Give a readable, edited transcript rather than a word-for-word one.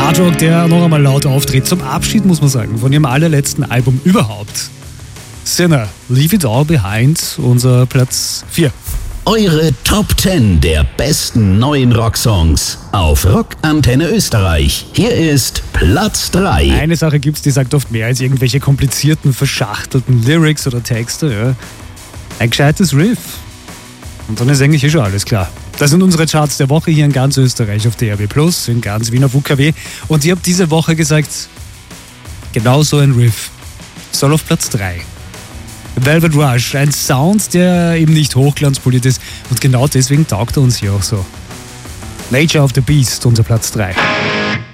Hard Rock, der noch einmal laut auftritt. Zum Abschied, muss man sagen, von ihrem allerletzten Album überhaupt. Sinner, Leave It All Behind, unser Platz 4. Eure Top 10 der besten neuen Rocksongs auf Rock Antenne Österreich. Hier ist Platz 3. Eine Sache gibt's, die sagt oft mehr als irgendwelche komplizierten, verschachtelten Lyrics oder Texte. Ja. Ein gescheites Riff. Und dann ist eigentlich schon alles klar. Das sind unsere Charts der Woche hier in ganz Österreich auf DRB+, in ganz Wien auf UKW. Und ich habe diese Woche gesagt, genau so ein Riff soll auf Platz 3. Velvet Rush, ein Sound, der eben nicht hochglanzpoliert ist. Und genau deswegen taugt er uns hier auch so. Nature of the Beast, unser Platz 3.